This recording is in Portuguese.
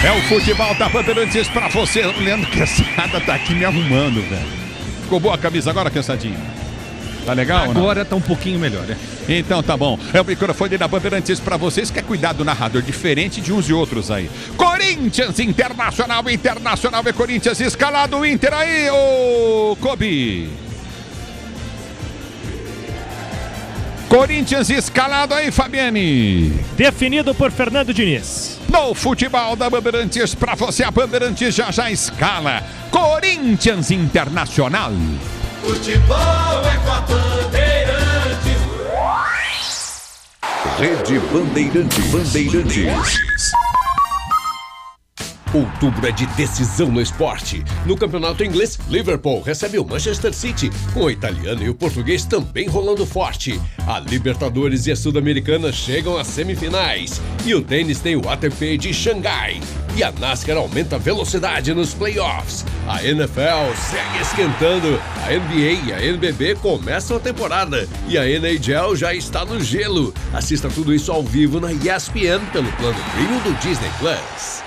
É o futebol da Bandeirantes pra você. O Leandro Quesada tá aqui me arrumando, velho. Ficou boa a camisa agora, Quesadinho? Tá legal? Agora tá um pouquinho melhor, né? Então tá bom. É o microfone da Bandeirantes pra vocês. Quer cuidar do narrador diferente de uns e outros aí. Corinthians Internacional. Internacional é Corinthians. Escalado o Inter aí, ô Kobe. Corinthians escalado aí, Fabiane. Definido por Fernando Diniz. No futebol da Bandeirantes, pra você, a Bandeirantes já escala. Corinthians Internacional. Futebol é com a Bandeirantes. Rede Bandeirantes. Outubro é de decisão no esporte. No campeonato inglês, Liverpool recebe o Manchester City, com o italiano e o português também rolando forte. A Libertadores e a Sul-Americana chegam às semifinais. E o tênis tem o ATP de Xangai. E a NASCAR aumenta a velocidade nos playoffs. A NFL segue esquentando. A NBA e a NBB começam a temporada. E a NHL já está no gelo. Assista tudo isso ao vivo na ESPN pelo plano Premium do Disney Plus.